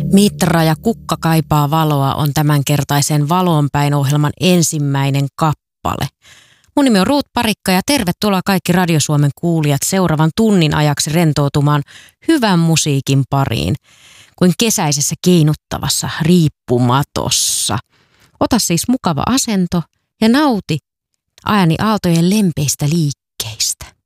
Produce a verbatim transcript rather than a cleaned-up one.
Mitra ja kukka kaipaa valoa on tämänkertaisen Valonpäin ohjelman ensimmäinen kappale. Mun nimi on Ruut Parikka ja tervetuloa kaikki Radio Suomen kuulijat seuraavan tunnin ajaksi rentoutumaan hyvän musiikin pariin kuin kesäisessä keinuttavassa riippumatossa. Ota siis mukava asento ja nauti ääni aaltojen lempeistä liikkeistä.